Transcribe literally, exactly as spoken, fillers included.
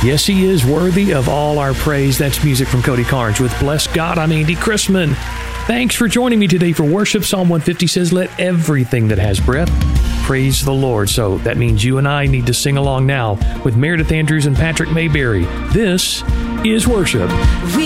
Yes, he is worthy of all our praise. That's music from Cody Carnes with Bless God. I'm Andy Chrisman. Thanks for joining me today for worship. Psalm one fifty says, let everything that has breath praise the Lord. So that means you and I need to sing along now with Meredith Andrews and Patrick Mayberry. This is worship.